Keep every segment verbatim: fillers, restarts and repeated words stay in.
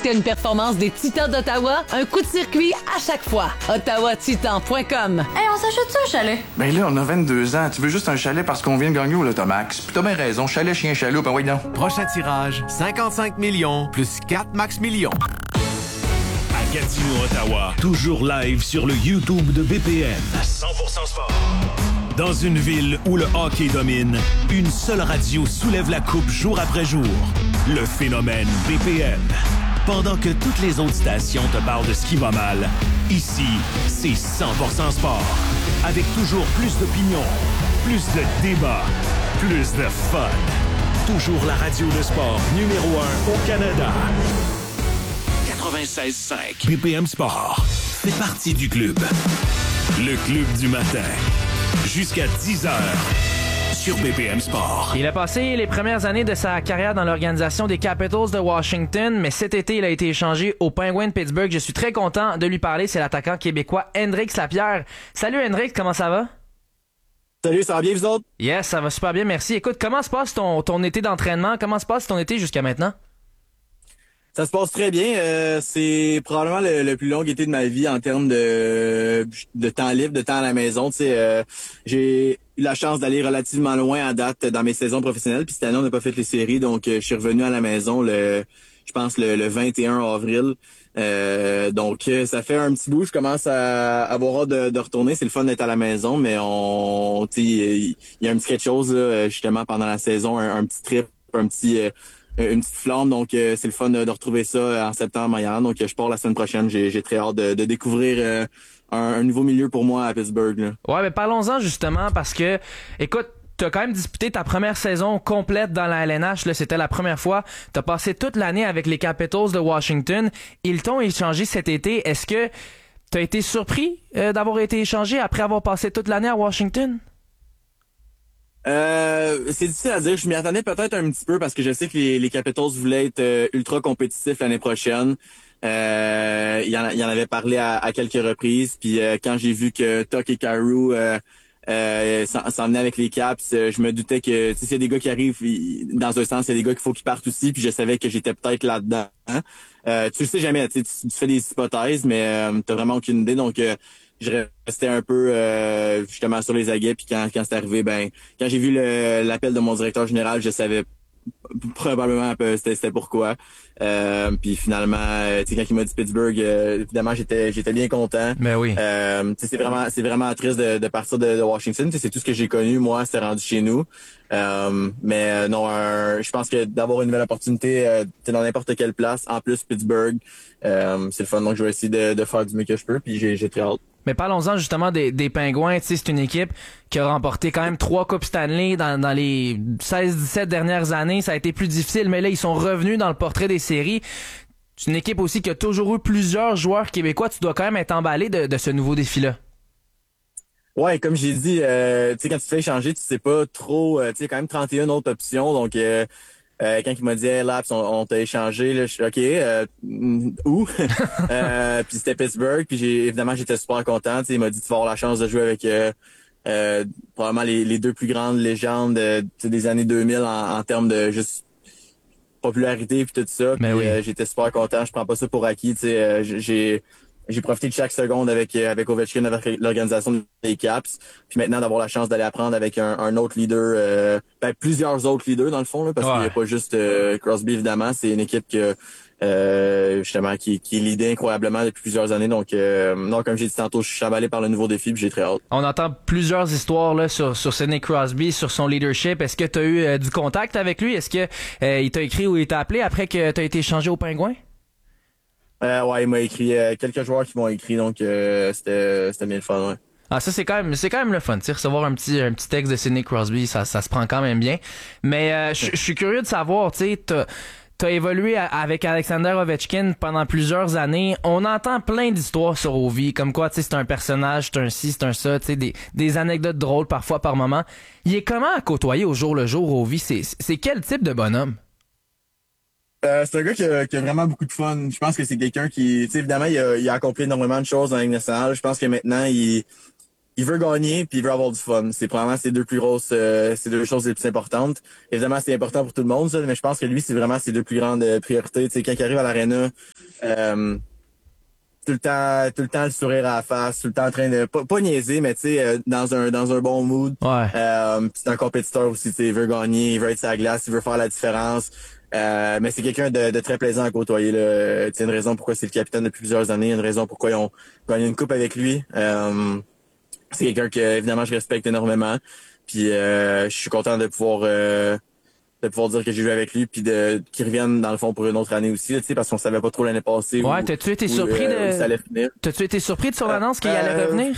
assister à une performance des Titans d'Ottawa? Un coup de circuit à chaque fois. ottawa titan point com. Hey, on s'achète ça un chalet? Ben là, on a vingt-deux ans. Tu veux juste un chalet parce qu'on vient de gagner au Lotomax. Puis t'as bien raison. Chalet, chien, chaloupe, ben oui, non. Prochain tirage, cinquante-cinq millions plus quatre max millions. À Gatineau, Ottawa, toujours live sur le YouTube de B P M. cent pour cent sport. Dans une ville où le hockey domine, une seule radio soulève la coupe jour après jour. Le phénomène B P M. Pendant que toutes les autres stations te parlent de ce qui va mal, ici, c'est cent pour cent sport. Avec toujours plus d'opinions, plus de débats, plus de fun. Toujours la radio de sport numéro un au Canada. quatre-vingt-seize cinq. B P M Sport fait partie du club. Le club du matin. Jusqu'à dix heures sur B P M Sport. Il a passé les premières années de sa carrière dans l'organisation des Capitals de Washington, mais cet été, il a été échangé aux Penguins de Pittsburgh. Je suis très content de lui parler. C'est l'attaquant québécois Hendrix Lapierre. Salut Hendrix, comment ça va? Salut, ça va bien vous autres? Yes, ça va super bien, merci. Écoute, comment se passe ton, ton été d'entraînement? Comment se passe ton été jusqu'à maintenant? Ça se passe très bien. Euh, c'est probablement le, le plus long été de ma vie en termes de, de temps libre, de temps à la maison. Tu sais, euh, j'ai eu la chance d'aller relativement loin à date dans mes saisons professionnelles. Puis cette année, on n'a pas fait les séries, donc euh, je suis revenu à la maison le, je pense le, le vingt et un avril. Euh, donc ça fait un petit bout. Je commence à avoir hâte de, de retourner. C'est le fun d'être à la maison, mais on, tu sais, il y a un petit quelque chose là, justement pendant la saison, un, un petit trip, un petit euh, une petite flamme, donc euh, c'est le fun de, de retrouver ça en septembre ailleurs. Donc euh, je pars la semaine prochaine, j'ai, j'ai très hâte de, de découvrir euh, un, un nouveau milieu pour moi à Pittsburgh. Là. Ouais, mais parlons-en justement parce que, écoute, t'as quand même disputé ta première saison complète dans la L N H, là, c'était la première fois. T'as passé toute l'année avec les Capitals de Washington. Ils t'ont échangé cet été. Est-ce que t'as été surpris euh, d'avoir été échangé après avoir passé toute l'année à Washington? Euh, c'est difficile à dire. Je m'y attendais peut-être un petit peu parce que je sais que les, les Capitals voulaient être euh, ultra compétitifs l'année prochaine. Euh, il, en, il en avait parlé à, à quelques reprises. Puis euh, quand j'ai vu que Tuck et Carew euh, euh, s'en, s'en venaient avec les Caps, euh, je me doutais que s'il y a des gars qui arrivent, ils, dans un sens, il y a des gars qu'il faut qu'ils partent aussi. Puis je savais que j'étais peut-être là-dedans. Hein? Euh, tu le sais jamais. Tu, tu fais des hypothèses, mais euh, t'as vraiment aucune idée. Donc euh, je restais un peu euh, justement sur les aguets, puis quand, quand c'est arrivé, ben quand j'ai vu le, l'appel de mon directeur général, je savais probablement un peu c'était, c'était pourquoi. Euh, puis finalement, euh, tu sais, quand il m'a dit Pittsburgh, euh, évidemment j'étais j'étais bien content. Mais oui. Euh, tu sais, c'est vraiment c'est vraiment triste de, de partir de, de Washington. Tu sais, c'est tout ce que j'ai connu moi, c'est rendu chez nous. Euh, mais euh, non, un, je pense que d'avoir une nouvelle opportunité euh, dans n'importe quelle place, en plus Pittsburgh, euh, c'est le fun. Donc je vais essayer de, de faire du mieux que je peux. Puis j'ai j'ai très hâte. Mais parlons-en justement des, des Pingouins. Tu sais, c'est une équipe qui a remporté quand même trois Coupes Stanley dans, dans les seize dix-sept dernières années. Ça a été plus difficile, mais là, ils sont revenus dans le portrait des séries. C'est une équipe aussi qui a toujours eu plusieurs joueurs québécois. Tu dois quand même être emballé de, de ce nouveau défi-là. Ouais, comme j'ai dit, euh, tu sais, quand tu te fais échanger, tu sais pas trop, euh, tu sais, quand même trente et une autres options. Donc, euh, Euh, quand il m'a dit hey, Laps, on, on t'a échangé, là, je suis OK, euh, où? euh, puis c'était Pittsburgh, puis j'ai évidemment j'étais super content. Il m'a dit tu vas avoir la chance de jouer avec euh, euh, probablement les, les deux plus grandes légendes euh, des années deux mille en, en termes de juste popularité puis tout ça. Puis oui. euh, j'étais super content. Je prends pas ça pour acquis. Euh, j'ai J'ai profité de chaque seconde avec avec Ovechkin, avec l'organisation des Caps. Puis maintenant d'avoir la chance d'aller apprendre avec un, un autre leader, euh, ben, plusieurs autres leaders dans le fond, là, parce ouais. qu'il n'y a pas juste euh, Crosby évidemment. C'est une équipe que euh, justement qui, qui est leadée incroyablement depuis plusieurs années. Donc euh, non, comme j'ai dit tantôt, je suis emballé par le nouveau défi puis j'ai très hâte. On entend plusieurs histoires là sur sur Sidney Crosby, sur son leadership. Est-ce que tu as eu euh, du contact avec lui? Est-ce que euh, il t'a écrit ou il t'a appelé après que tu as été échangé aux Pingouins? Euh, ouais, il m'a écrit euh, quelques joueurs qui m'ont écrit, donc euh, c'était c'était bien le fun, ouais. Ah, ça c'est quand même c'est quand même le fun, tu sais, recevoir un petit un petit texte de Sidney Crosby, ça ça se prend quand même bien. Mais euh, je suis curieux de savoir, tu sais, t'as t'as évolué avec Alexander Ovechkin pendant plusieurs années. On entend plein d'histoires sur Ovi, comme quoi, tu sais, c'est un personnage, c'est un ci, c'est un ça, tu sais, des des anecdotes drôles parfois par moment. Il est comment à côtoyer au jour le jour Ovi? C'est c'est quel type de bonhomme? Euh, c'est un gars qui a, qui a vraiment beaucoup de fun. Je pense que c'est quelqu'un qui, tu sais, évidemment, il a, il a accompli énormément de choses dans la Ligue nationale. Je pense que maintenant, il, il veut gagner puis il veut avoir du fun. C'est probablement ses deux plus grosses, euh, ses deux choses les plus importantes. Évidemment, c'est important pour tout le monde, ça, mais je pense que lui, c'est vraiment ses deux plus grandes priorités. Tu sais, quand il arrive à l'aréna, Euh, tout le temps, tout le temps le sourire à la face, tout le temps en train de pas, pas niaiser, mais tu sais, euh, dans un dans un bon mood. Ouais. Euh, c'est un compétiteur aussi, tu sais, il veut gagner, il veut être sur la glace, il veut faire la différence. Euh, mais c'est quelqu'un de, de très plaisant à côtoyer. Là. Tu sais, une raison pourquoi c'est le capitaine depuis plusieurs années, une raison pourquoi ils ont gagné une coupe avec lui. Euh, c'est quelqu'un que évidemment je respecte énormément. Puis euh, je suis content de pouvoir euh, de pouvoir dire que j'ai joué avec lui, puis de qu'il revienne dans le fond pour une autre année aussi, tu sais, parce qu'on savait pas trop l'année passée. Ouais, où, t'as-tu été où, surpris euh, de. où ça allait finir. T'as-tu été surpris de son annonce qu'il allait Euh, revenir?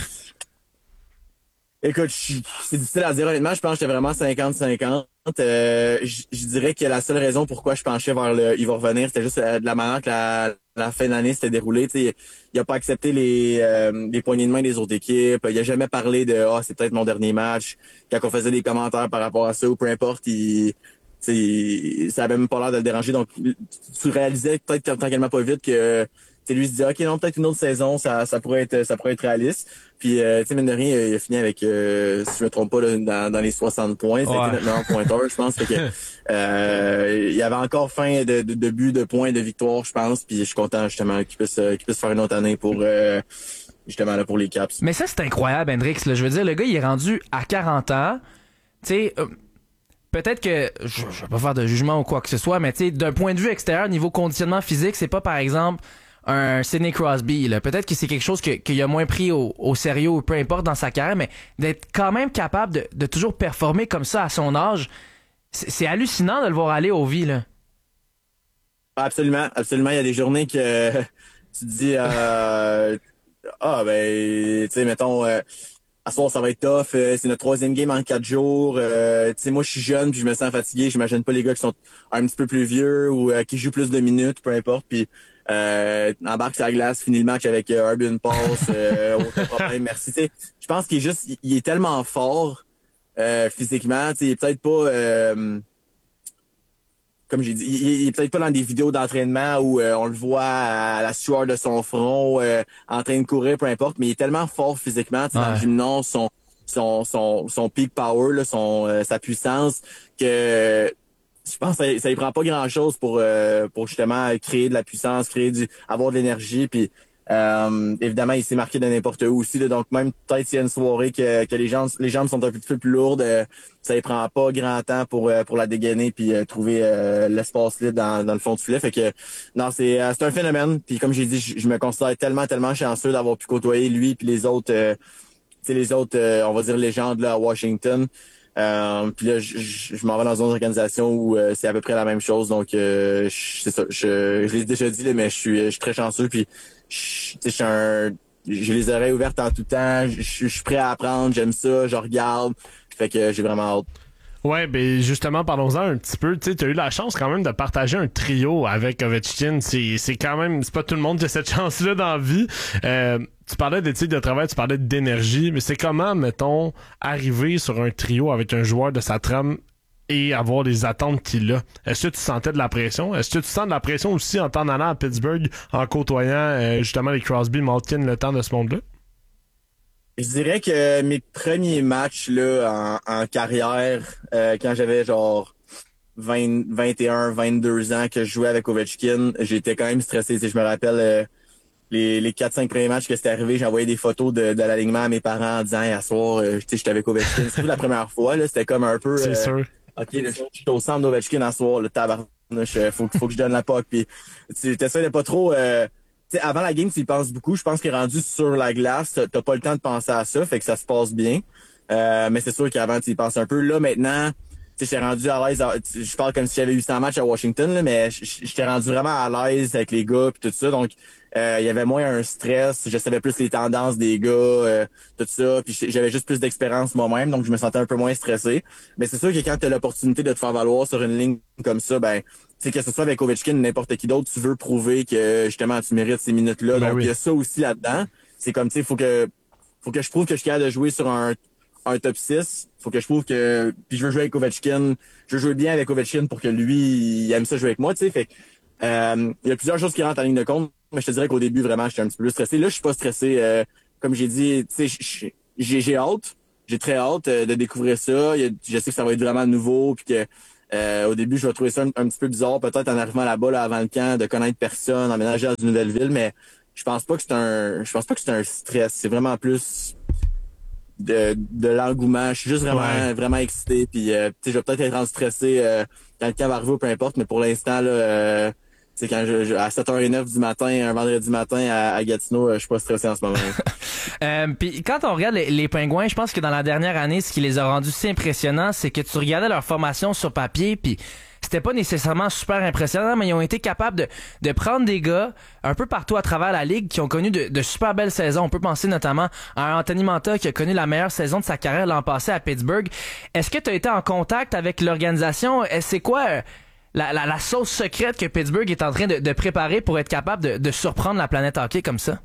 Écoute, je- c'est difficile à dire honnêtement, je pense que j'étais vraiment cinquante cinquante. Euh, je je dirais que la seule raison pourquoi je penchais vers le il va revenir, c'était juste euh, de la manière que la, la fin de l'année s'était déroulée. Tu sais, il a pas accepté les, euh, les poignées de main des autres équipes. Il a jamais parlé de ah, c'est peut-être mon dernier match. Quand on faisait des commentaires par rapport à ça ou peu importe, il tu sais, ça avait même pas l'air de le déranger. Donc, tu réalisais peut-être tranquillement pas vite que tu sais, lui il se dit ok non, peut-être une autre saison, ça, ça pourrait être ça pourrait être réaliste. Puis euh, tu sais, mine de rien, il a fini avec euh, si je me trompe pas là, dans, dans les soixante points. Ça a Ouais. été notre meilleur pointeur, je pense. Fait que euh, il y avait encore faim de, de, de buts, de points, de victoires, je pense. Puis je suis content justement qu'il puisse qu'il puisse faire une autre année pour euh, justement là pour les Caps. Mais ça, c'est incroyable, Hendrix. Là. Je veux dire, le gars, il est rendu à quarante ans. Tu sais, euh, peut-être que, je, je vais pas faire de jugement ou quoi que ce soit, mais tu sais, d'un point de vue extérieur, niveau conditionnement physique, c'est pas, par exemple, un Sidney Crosby. Là. Peut-être que c'est quelque chose que, qu'il a moins pris au, au sérieux ou peu importe dans sa carrière, mais d'être quand même capable de, de toujours performer comme ça à son âge, c'est, c'est hallucinant de le voir aller au vie, là. Absolument, absolument. Il y a des journées que tu te dis euh, ah ben tu sais, mettons euh, à ce soir ça va être tough, euh, c'est notre troisième game en quatre jours. Euh, tu sais, moi je suis jeune puis je me sens fatigué. J'imagine pas les gars qui sont un petit peu plus vieux ou euh, qui jouent plus de minutes, peu importe. Puis euh, embarque sur la glace, finit le match avec euh, un but, une passe, euh, aucun problème, merci. Tu sais, je pense qu'il est juste, il, il est tellement fort euh, physiquement. Tu sais, il est peut-être pas euh, comme j'ai dit, il, il est peut-être pas dans des vidéos d'entraînement où euh, on le voit à la sueur de son front, euh, en train de courir, peu importe, mais il est tellement fort physiquement, tu sais, dans le Ouais. gymnase, son son son son peak power, là, son euh, sa puissance, que je pense que ça, ça lui prend pas grand chose pour euh, pour justement créer de la puissance, créer du avoir de l'énergie, puis euh, évidemment il s'est marqué de n'importe où aussi, là, donc même peut-être s'il y a une soirée que, que les jambes les jambes sont un petit peu plus lourdes, euh, ça lui prend pas grand temps pour euh, pour la dégainer puis euh, trouver euh, l'espace libre dans, dans le fond du filet. Fait que non, c'est euh, c'est un phénomène, puis comme j'ai dit, je, je me considère tellement tellement chanceux d'avoir pu côtoyer lui puis les autres euh, tu sais, les autres euh, on va dire légendes là à Washington. Euh, puis là, je, je, je m'en vais dans une organisation où euh, c'est à peu près la même chose. Donc, euh, je- c'est ça. Je, je l'ai déjà dit, là, mais je suis, je suis très chanceux. Puis, je, tu sais, je suis un, j'ai les oreilles ouvertes en tout temps. Je, je suis prêt à apprendre. J'aime ça. Je regarde. Fait que j'ai vraiment hâte. Ouais, ben justement, parlons-en un petit peu. Tu sais, t'as eu la chance quand même de partager un trio avec Ovechkin. C'est, c'est quand même, c'est pas tout le monde qui a cette chance-là dans la vie. Euh, tu parlais d'éthique de travail, tu parlais d'énergie, mais c'est comment, mettons, arriver sur un trio avec un joueur de sa trame et avoir les attentes qu'il a. Est-ce que tu sentais de la pression? Est-ce que tu sens de la pression aussi en t'en allant à Pittsburgh, en côtoyant euh, justement les Crosby, Malkin, le temps de ce monde-là? Je dirais que mes premiers matchs là en, en carrière, euh, quand j'avais genre vingt, vingt et un, vingt-deux ans que je jouais avec Ovechkin, j'étais quand même stressé. Tu sais, je me rappelle euh, les, les quatre cinq premiers matchs que c'était arrivé, j'ai envoyé des photos de, de l'alignement à mes parents en disant hey, à soir, euh, tu sais, j'étais avec Ovechkin. Surtout la première fois, là, c'était comme un peu C'est euh, sûr. OK, là, je suis au centre d'Ovechkin à soir, le tabarnouche, euh, faut, faut que je donne la puck. Puis tu t'essaies de pas trop. Euh, tu sais, avant la game, tu y penses beaucoup. Je pense qu'il est rendu sur la glace, t'as, t'as pas le temps de penser à ça, fait que ça se passe bien. Euh, mais c'est sûr qu'avant, tu y penses un peu. Là, maintenant, tu sais, j'étais rendu à l'aise. à- Je parle comme si j'avais eu cent matchs à Washington, là, mais j- j'étais rendu vraiment à l'aise avec les gars puis tout ça. Donc, euh, il y avait moins un stress. Je savais plus les tendances des gars, euh, tout ça. Puis j'avais juste plus d'expérience moi-même, donc je me sentais un peu moins stressé. Mais c'est sûr que quand tu as l'opportunité de te faire valoir sur une ligne comme ça, ben, tu sais, que ce soit avec Ovechkin ou n'importe qui d'autre, tu veux prouver que justement tu mérites ces minutes-là. Ben donc, oui. il y a ça aussi là-dedans. C'est comme, tu sais, faut que faut que je prouve que je suis capable de jouer sur un un top six. Faut que je prouve que puis je veux jouer avec Ovechkin. Je veux jouer bien avec Ovechkin pour que lui, il aime ça jouer avec moi, tu sais. Fait que, euh, il y a plusieurs choses qui rentrent en ligne de compte. Mais je te dirais qu'au début, vraiment, j'étais un petit peu plus stressé. Là, je suis pas stressé. Euh, comme j'ai dit, tu sais, j'ai j'ai hâte. J'ai très hâte euh, de découvrir ça. Il y a- je sais que ça va être vraiment nouveau, puis que Euh, au début, je vais trouver ça un, un petit peu bizarre, peut-être en arrivant là-bas là, avant le camp, de connaître personne, emménager dans une nouvelle ville, mais je pense pas que c'est un je pense pas que c'est un stress. C'est vraiment plus de, de l'engouement. Je suis juste vraiment ouais. vraiment excité. Puis euh, tu sais, je vais peut-être être en stressé euh, quand le camp va arriver ou peu importe, mais pour l'instant, là, euh, c'est quand je, je à sept heures zéro neuf du matin, un vendredi matin à, à Gatineau, euh, je suis pas stressé en ce moment. euh, puis quand on regarde les, les Pingouins, je pense que dans la dernière année, ce qui les a rendus si impressionnants, c'est que tu regardais leur formation sur papier, puis c'était pas nécessairement super impressionnant, mais ils ont été capables de, de prendre des gars un peu partout à travers la ligue qui ont connu de, de super belles saisons. On peut penser notamment à Anthony Mantha qui a connu la meilleure saison de sa carrière l'an passé à Pittsburgh. Est-ce que tu as été en contact avec l'organisation? C'est quoi la, la, la sauce secrète que Pittsburgh est en train de, de préparer pour être capable de, de surprendre la planète hockey comme ça?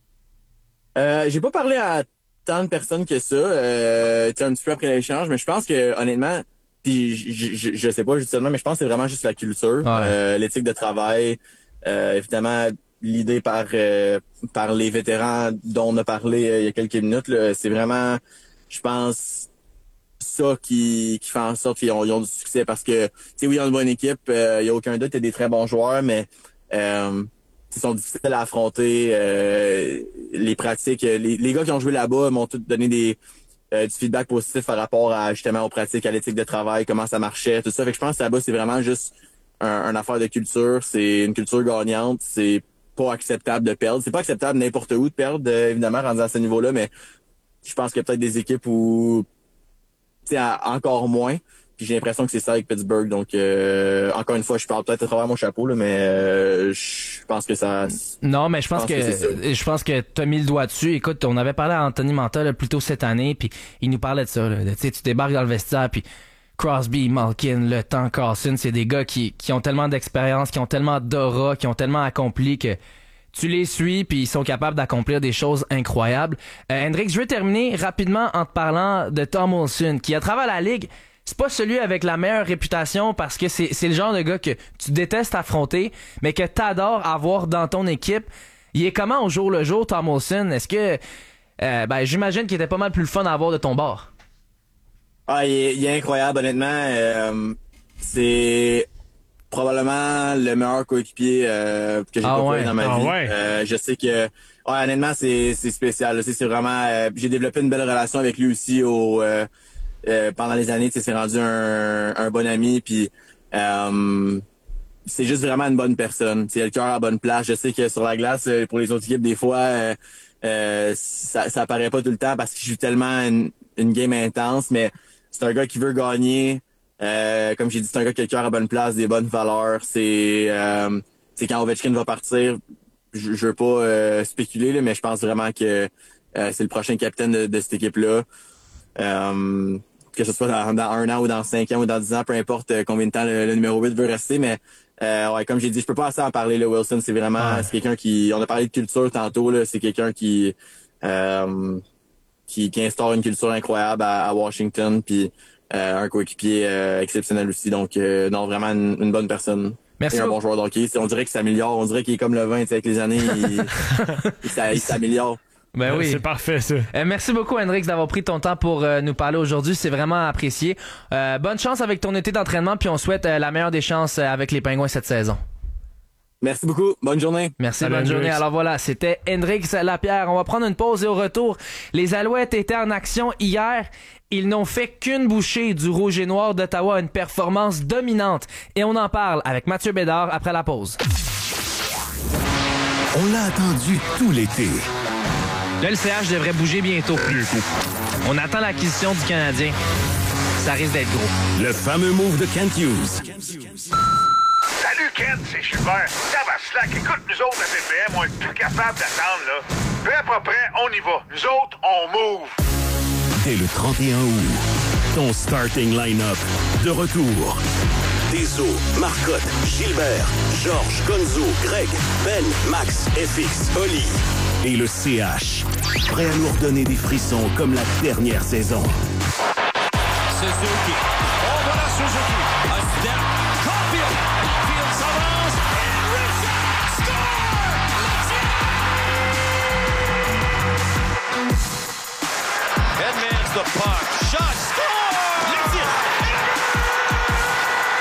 Euh, j'ai pas parlé à tant de personnes que ça, euh, un petit peu après l'échange, mais je pense que honnêtement, puis je, je, je sais pas justement, mais je pense que c'est vraiment juste la culture, ouais. euh, l'éthique de travail, euh, évidemment l'idée par euh, par les vétérans dont on a parlé euh, il y a quelques minutes, là, c'est vraiment, je pense, ça qui, qui fait en sorte qu'ils ont, ils ont du succès parce que, tu sais, oui, ils ont une bonne équipe, il euh, y a aucun doute, il y a des très bons joueurs, mais euh, ils sont difficiles à affronter. Euh, les pratiques, les, les gars qui ont joué là-bas m'ont tous donné des euh, du feedback positif par rapport à justement aux pratiques, à l'éthique de travail, comment ça marchait, tout ça. Fait que je pense que là-bas, c'est vraiment juste un, un affaire de culture. C'est une culture gagnante. C'est pas acceptable de perdre. C'est pas acceptable n'importe où de perdre, euh, évidemment, rendu à ce niveau-là, mais je pense qu'il y a peut-être des équipes où tu sais, encore moins. Puis j'ai l'impression que c'est ça avec Pittsburgh. Donc, euh, encore une fois, je parle peut-être à travers mon chapeau, là, mais euh, je pense que ça... Non, mais je pense, je pense que, que je pense que tu as mis le doigt dessus. Écoute, on avait parlé à Anthony Mantha là, plus tôt cette année, puis il nous parlait de ça. Tu sais, tu débarques dans le vestiaire, puis Crosby, Malkin, Le Temps, Carlson, c'est des gars qui, qui ont tellement d'expérience, qui ont tellement d'aura, qui ont tellement accompli que tu les suis, puis ils sont capables d'accomplir des choses incroyables. Euh, Hendrix, je veux terminer rapidement en te parlant de Tom Wilson, qui, à travers la Ligue, c'est pas celui avec la meilleure réputation parce que c'est, c'est le genre de gars que tu détestes affronter, mais que t'adores avoir dans ton équipe. Il est comment au jour le jour, Tom Wilson? Est-ce que... Euh, ben, j'imagine qu'il était pas mal plus le fun à avoir de ton bord. Ah, il est, il est incroyable, honnêtement. Euh, c'est probablement le meilleur coéquipier euh, que j'ai ah pas ouais. fait dans ma ah vie. Ouais. Euh, je sais que... Ouais, honnêtement, c'est, c'est spécial. Là. C'est, c'est vraiment... Euh, j'ai développé une belle relation avec lui aussi au... Euh, Euh, pendant les années, c'est rendu un, un bon ami, puis euh, c'est juste vraiment une bonne personne. Il a le cœur à la bonne place. Je sais que sur la glace, pour les autres équipes, des fois, euh, euh, ça, ça apparaît pas tout le temps parce qu'il joue tellement une, une game intense, mais c'est un gars qui veut gagner. Euh, comme j'ai dit, c'est un gars qui a le cœur à la bonne place, des bonnes valeurs. C'est euh, c'est quand Ovechkin va partir, je, je veux pas euh, spéculer, là, mais je pense vraiment que euh, c'est le prochain capitaine de, de cette équipe-là. Euh, que ce soit dans, dans un an ou dans cinq ans ou dans dix ans, peu importe combien de temps le, le numéro huit veut rester, mais euh, ouais, comme j'ai dit, je peux pas assez en parler, là, Wilson, c'est vraiment, ouais. c'est quelqu'un qui, on a parlé de culture tantôt, là, c'est quelqu'un qui, euh, qui, qui instaure une culture incroyable à, à Washington, puis euh, un coéquipier euh, exceptionnel aussi, donc euh, non, vraiment une, une bonne personne. Merci. Et un bon joueur de hockey. On dirait qu'il s'améliore, on dirait qu'il est comme le vin, avec les années, il, il, il s'améliore. Ben oui. C'est parfait, ça. Euh, merci beaucoup, Hendrix, d'avoir pris ton temps pour euh, nous parler aujourd'hui. C'est vraiment apprécié. Euh, bonne chance avec ton été d'entraînement, puis on souhaite euh, la meilleure des chances euh, avec les Pingouins cette saison. Merci beaucoup. Bonne journée. Merci, Salut, bonne Hendrix. journée. Alors voilà, c'était Hendrix Lapierre. On va prendre une pause et au retour, les Alouettes étaient en action hier. Ils n'ont fait qu'une bouchée du Rouge et Noir d'Ottawa, une performance dominante. Et on en parle avec Mathieu Bédard après la pause. On l'a attendu tout l'été. Là, le C H devrait bouger bientôt. On attend l'acquisition du Canadien. Ça risque d'être gros. Le fameux move de Kent Hughes. Salut Kent, c'est Gilbert. Ça va slack. Écoute, nous autres, à B P M, on est plus capable d'attendre, là. Peu à peu près, on y va. Nous autres, on move. Dès le trente et un août, ton starting line-up de retour. Deso, Marcotte, Gilbert, Georges, Gonzo, Greg, Ben, Max, F X, Oli et le C H. Prêt à nous redonner des frissons comme la dernière saison. Suzuki. Oh, voilà Suzuki. A step. Caulfield. Caulfield s'avance. And Richard score! Edmonds the puck. Shot. Score!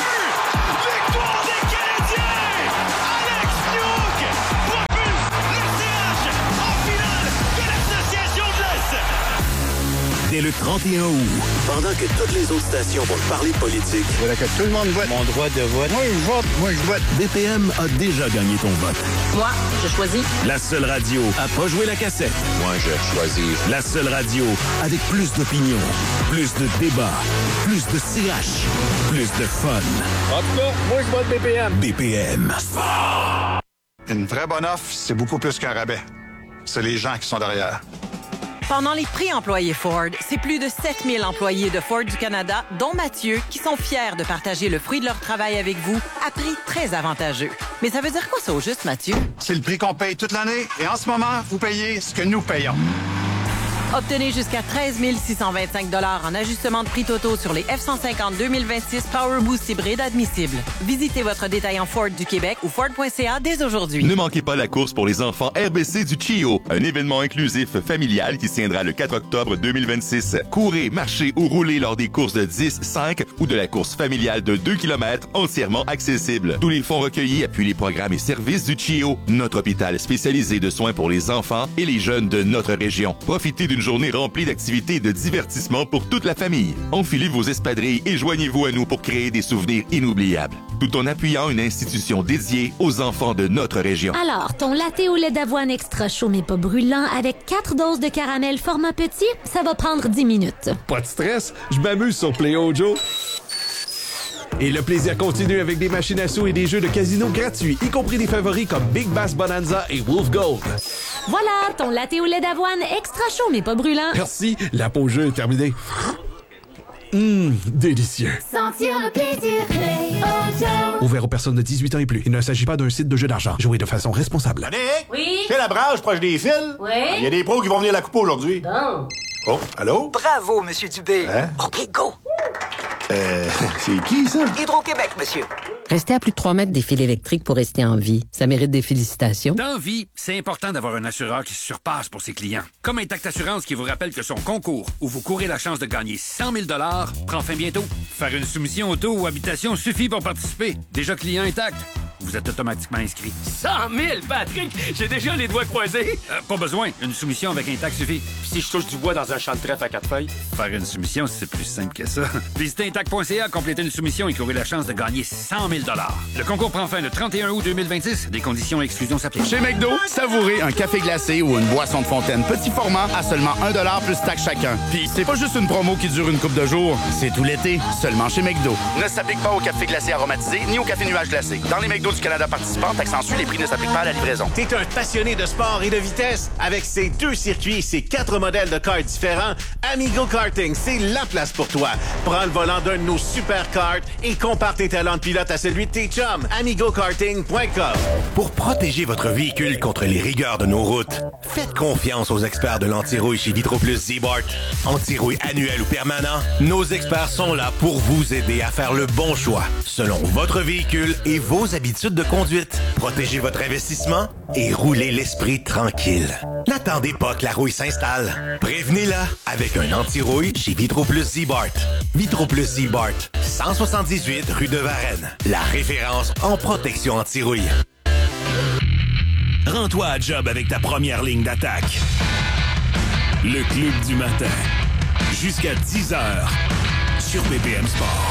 le trente et un août. Pendant que toutes les autres stations vont parler politique. Voilà que tout le monde vote. Mon droit de vote. Moi, je vote. Moi, je vote. B P M a déjà gagné ton vote. Moi, je choisis. La seule radio à pas jouer la cassette. Moi, je choisis. La seule radio avec plus d'opinion, plus de débats, plus de C H, plus de fun. En tout cas, moi, je vote B P M. B P M. Une vraie bonne offre, c'est beaucoup plus qu'un rabais. C'est les gens qui sont derrière. Pendant les prix employés Ford, c'est plus de sept mille employés de Ford du Canada, dont Mathieu, qui sont fiers de partager le fruit de leur travail avec vous à prix très avantageux. Mais ça veut dire quoi ça au juste, Mathieu? C'est le prix qu'on paye toute l'année et en ce moment, vous payez ce que nous payons. Obtenez jusqu'à treize mille six cent vingt-cinq dollars en ajustement de prix totaux sur les F cent cinquante deux mille vingt-six Power Boost hybride admissibles. Visitez votre détaillant Ford du Québec ou Ford point C A dès aujourd'hui. Ne manquez pas la course pour les enfants R B C du C H I O, un événement inclusif familial qui se tiendra le quatre octobre deux mille vingt-six. Courez, marchez ou roulez lors des courses de dix, cinq ou de la course familiale de deux kilomètres entièrement accessible. Tous les fonds recueillis appuient les programmes et services du C H I O, notre hôpital spécialisé de soins pour les enfants et les jeunes de notre région. Profitez d'une journée remplie d'activités et de divertissements pour toute la famille. Enfilez vos espadrilles et joignez-vous à nous pour créer des souvenirs inoubliables, tout en appuyant une institution dédiée aux enfants de notre région. Alors, ton latte au lait d'avoine extra chaud mais pas brûlant avec quatre doses de caramel format petit, ça va prendre dix minutes. Pas de stress, je m'amuse sur Play Ojo. Et le plaisir continue avec des machines à sous et des jeux de casino gratuits, y compris des favoris comme Big Bass Bonanza et Wolf Gold. Voilà, ton latte au lait d'avoine extra chaud mais pas brûlant. Merci, la pause jeu est terminée. Hum, délicieux. Sentir le plaisir, Play Ojo. Ouvert aux personnes de dix-huit ans et plus. Il ne s'agit pas d'un site de jeu d'argent. Jouez de façon responsable. Allez! Oui? C'est la branche proche des fils? Oui? Il y a des pros qui vont venir la couper aujourd'hui. Bon. Oh, allô? Bravo, Monsieur Dubé. Hein? OK, go. Euh, c'est qui, ça? Hydro-Québec, monsieur. Rester à plus de trois mètres des fils électriques pour rester en vie. Ça mérite des félicitations. Dans vie, c'est important d'avoir un assureur qui se surpasse pour ses clients. Comme Intact Assurance qui vous rappelle que son concours, où vous courez la chance de gagner cent mille dollars, prend fin bientôt. Faire une soumission auto ou habitation suffit pour participer. Déjà client Intact, vous êtes automatiquement inscrit. cent mille, Patrick! J'ai déjà les doigts croisés! Euh, pas besoin, une soumission avec Intact suffit. Puis si je touche du bois dans un champ de trèfle à quatre feuilles? Faire une soumission, c'est plus simple que ça. Visitez Intact point C A, complétez une soumission et courez la chance de gagner cent mille dollars. Le concours prend fin le trente et un août deux mille vingt-six. Des conditions et exclusions s'appliquent. Chez McDo, savourez un café glacé ou une boisson de fontaine petit format à seulement un dollar plus taxe chacun. Puis c'est pas juste une promo qui dure une couple de jours, c'est tout l'été, seulement chez McDo. Ne s'applique pas au café glacé aromatisé ni au café nuage glacé. Dans les McDo du Canada participants, taxe en les prix ne s'appliquent pas à la livraison. T'es un passionné de sport et de vitesse? Avec ses deux circuits et ses quatre modèles de karts différents, Amigo Karting, c'est la place pour toi. Prends le volant d'un de nos super karts et compare tes talents de pilote à celui de tes chums. amigo karting point com. Pour protéger votre véhicule contre les rigueurs de nos routes, faites confiance aux experts de l'anti-rouille chez Vitroplus Z-Bart. Anti-rouille annuel ou permanent, nos experts sont là pour vous aider à faire le bon choix selon votre véhicule et vos habitudes de conduite. Protégez votre investissement et roulez l'esprit tranquille. N'attendez pas que la rouille s'installe. Prévenez-la avec un anti-rouille chez Vitroplus Z-Bart. Vitroplus Z-Bart, cent soixante-dix-huit rue de Varennes. La référence en protection anti-rouille. Rends-toi à job avec ta première ligne d'attaque. Le Club du matin. Jusqu'à dix heures sur B P M Sport.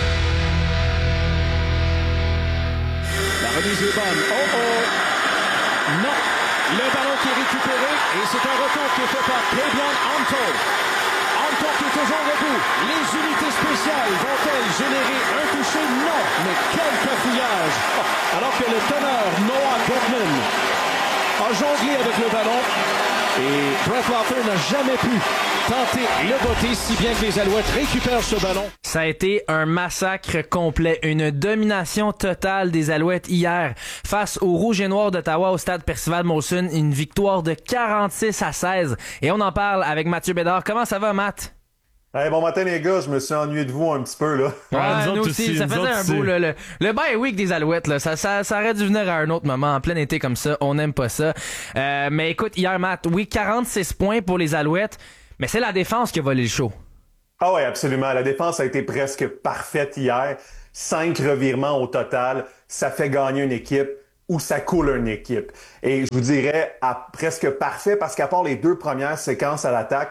La remise est bonne. Oh oh! Non! Le ballon qui est récupéré et c'est un retour qui est fait par Cleveland Anto. Anto qui est toujours debout. Les unités spéciales vont-elles générer un toucher? Non! Mais quel cafouillage! Alors que le teneur Noah Goodman a jonglé avec le ballon et Brett Laughter n'a jamais pu tenter le botté, si bien que les Alouettes récupèrent ce ballon. Ça a été un massacre complet, une domination totale des Alouettes hier face aux Rouges et Noirs d'Ottawa au stade Percival Molson, une victoire de quarante-six à seize. Et on en parle avec Mathieu Bédard. Comment ça va, Matt? Hey, bon matin les gars, je me suis ennuyé de vous un petit peu là. Ouais, ouais nous, nous aussi, aussi, ça faisait un beau le, le, le bye week des Alouettes là, ça, ça, ça aurait dû venir à un autre moment en plein été comme ça, on n'aime pas ça. Euh, mais écoute, hier Matt, oui, quarante-six points pour les Alouettes, mais c'est la défense qui a volé le show. Ah ouais, absolument, la défense a été presque parfaite hier, cinq revirements au total, ça fait gagner une équipe ou ça coule une équipe. Et je vous dirais à presque parfait parce qu'à part les deux premières séquences à l'attaque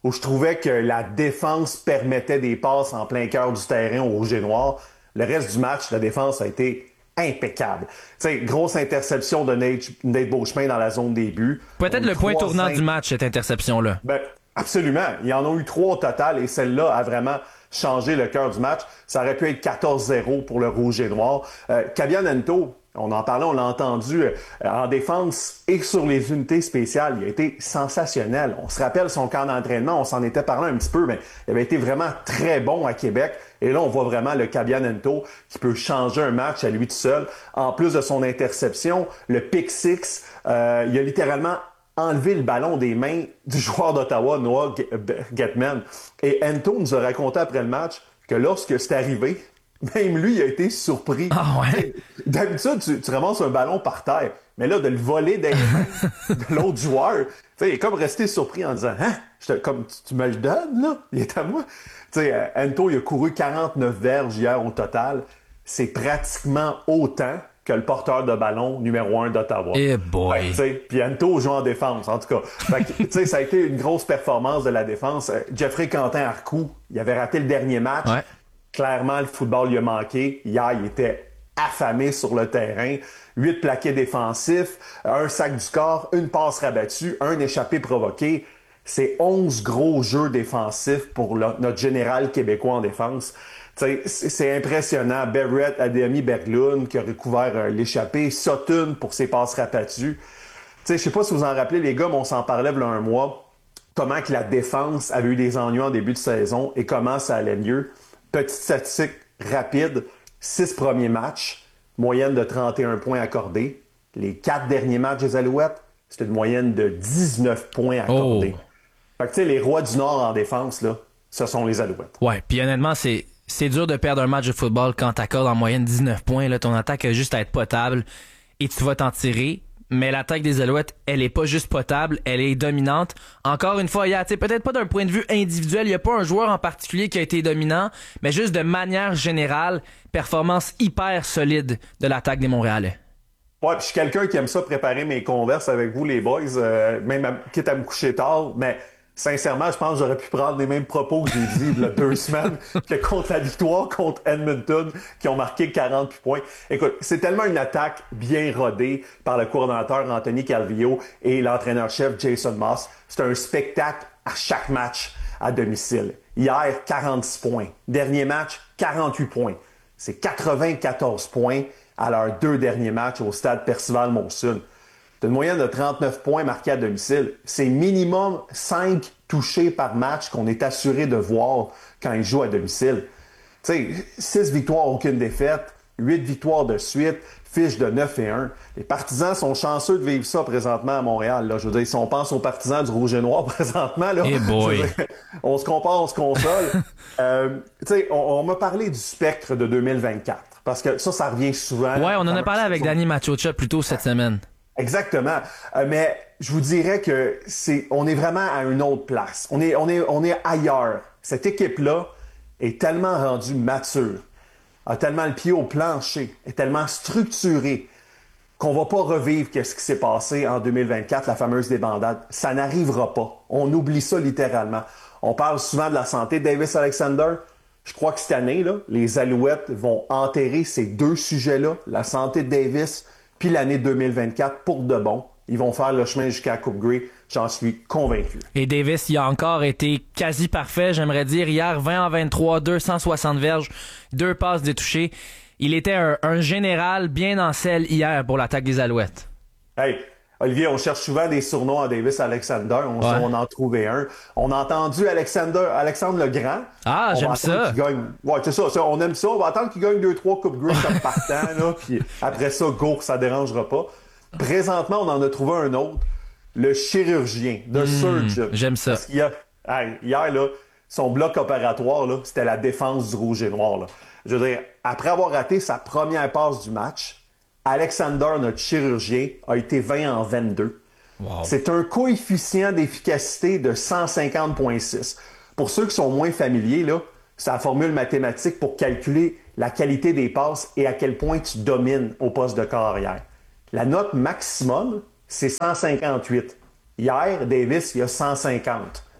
où je trouvais que la défense permettait des passes en plein cœur du terrain au rouge et noir. Le reste du match, la défense a été impeccable. Tu sais, grosse interception de Nate, Nate Beauchemin dans la zone des buts. Peut-être le point tournant du match, cette interception-là. Ben, absolument. Il y en a eu trois au total et celle-là a vraiment changé le cœur du match. Ça aurait pu être quatorze zéro pour le rouge et noir. Euh, Kabian Ento, on en parlait, on l'a entendu euh, en défense et sur les unités spéciales. Il a été sensationnel. On se rappelle son camp d'entraînement, on s'en était parlé un petit peu, mais il avait été vraiment très bon à Québec. Et là, on voit vraiment le Kabian Ento qui peut changer un match à lui tout seul. En plus de son interception, le pick six, euh, il a littéralement enlevé le ballon des mains du joueur d'Ottawa, Noah Getman. Et Ento nous a raconté après le match que lorsque c'est arrivé, même lui, il a été surpris. Ah ouais? D'habitude, tu, tu ramasses un ballon par terre, mais là, de le voler des mains de l'autre joueur, il est comme resté surpris en disant « Hein? Je te, comme tu, tu me le donnes, là? Il est à moi? » Tu sais, Ento, il a couru quarante-neuf verges hier au total. C'est pratiquement autant que le porteur de ballon numéro un d'Ottawa. Eh boy! Puis Ento joue en défense, en tout cas. Fait que, ça a été une grosse performance de la défense. Jeffrey Quentin-Arcou, il avait raté le dernier match. Ouais. Clairement, le football lui a manqué. Hier, il était affamé sur le terrain. Huit plaqués défensifs, un sac du corps, une passe rabattue, un échappé provoqué. C'est onze gros jeux défensifs pour le, notre général québécois en défense. T'sais, c'est impressionnant. Barrett, Ademi Berglund qui a recouvert euh, l'échappée. Sutton pour ses passes rabattues. Je sais pas si vous en rappelez, les gars, mais on s'en parlait il y a un mois. Comment que la défense avait eu des ennuis en début de saison et comment ça allait mieux. Petite statistique rapide. Six premiers matchs, moyenne de trente et un points accordés. Les quatre derniers matchs des Alouettes, c'était une moyenne de dix-neuf points accordés. Oh. Fait que tu sais, les rois du Nord en défense, là, ce sont les Alouettes. Ouais, puis honnêtement, c'est... C'est dur de perdre un match de football quand t'accordes en moyenne dix-neuf points. Là, ton attaque a juste à être potable et tu vas t'en tirer. Mais l'attaque des Alouettes, elle est pas juste potable, elle est dominante. Encore une fois, il y a, peut-être pas d'un point de vue individuel, il y a pas un joueur en particulier qui a été dominant, mais juste de manière générale, performance hyper solide de l'attaque des Montréalais. Ouais, puis je suis quelqu'un qui aime ça préparer mes converses avec vous, les boys, euh, même à, quitte à me coucher tard, mais sincèrement, je pense que j'aurais pu prendre les mêmes propos que j'ai dit il y a deux semaines que contre la victoire contre Edmonton, qui ont marqué quarante points. Écoute, c'est tellement une attaque bien rodée par le coordonnateur Anthony Calvillo et l'entraîneur-chef Jason Moss. C'est un spectacle à chaque match à domicile. Hier, quarante-six points. Dernier match, quarante-huit points. C'est quatre-vingt-quatorze points à leurs deux derniers matchs au stade Percival-Monson. C'est une moyenne de trente-neuf points marqués à domicile. C'est minimum cinq touchés par match qu'on est assuré de voir quand ils jouent à domicile. Tu sais, six victoires, aucune défaite, huit victoires de suite, fiche de neuf et un. Les partisans sont chanceux de vivre ça présentement à Montréal. Là. Je veux dire, si on pense aux partisans du Rouge et Noir présentement, là, hey boy. Dire, on se compare, on se console. euh, tu sais, on, on m'a parlé du spectre de deux mille vingt-quatre. Parce que ça, ça revient souvent. Ouais, on en a parlé avec Danny Machocha plus tôt cette semaine. Exactement. Euh, mais je vous dirais que c'est, on est vraiment à une autre place. On est, on est, on est ailleurs. Cette équipe-là est tellement rendue mature, a tellement le pied au plancher, est tellement structurée qu'on va pas revivre qu'est-ce qui s'est passé en deux mille vingt-quatre, la fameuse débandade. Ça n'arrivera pas. On oublie ça littéralement. On parle souvent de la santé de Davis Alexander. Je crois que cette année, là, les Alouettes vont enterrer ces deux sujets-là, la santé de Davis puis l'année deux mille vingt-quatre pour de bon. Ils vont faire le chemin jusqu'à la Coupe Grey. J'en suis convaincu. Et Davis, il a encore été quasi parfait, j'aimerais dire. Hier, vingt en vingt-trois, deux cent soixante verges, deux passes détouchées. Il était un, un général bien en selle hier pour l'attaque des Alouettes. Hey, Olivier, on cherche souvent des surnoms à Davis Alexander. On, ouais. on en trouvait un. On a entendu Alexander, Alexandre le Grand. Ah, on j'aime ça. Gagne... Ouais, c'est ça, ça. On aime ça. On va attendre qu'il gagne deux, trois Coupes Grey comme partant, là. Puis après ça, go, ça dérangera pas. Présentement, on en a trouvé un autre. Le chirurgien, The mmh, Surgeon. J'aime ça. Parce qu'il y a... hey, hier, là, son bloc opératoire, là, c'était la défense du Rouge et Noir. Là. Je veux dire, après avoir raté sa première passe du match, Alexander, notre chirurgien, a été vingt en vingt-deux. Wow. C'est un coefficient d'efficacité de cent cinquante virgule six. Pour ceux qui sont moins familiers, là, c'est la formule mathématique pour calculer la qualité des passes et à quel point tu domines au poste de carrière. La note maximum, c'est cent cinquante-huit. Hier, Davis, il a cent cinquante.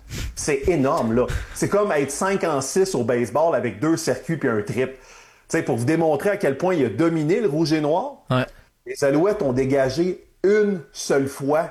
C'est énorme, là. C'est comme être cinq en six au baseball avec deux circuits puis un trip. Tu sais, pour vous démontrer à quel point il a dominé le rouge et noir, ouais. les Alouettes ont dégagé une seule fois